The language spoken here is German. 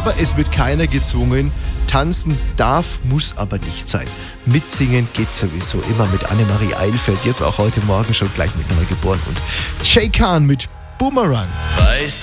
Aber es wird keiner gezwungen. Tanzen darf, muss aber nicht sein. Mitsingen geht sowieso immer mit Annemarie Eilfeld. Jetzt auch heute Morgen schon gleich mit Neugeboren. Und Jay Khan mit Boomerang. Weißt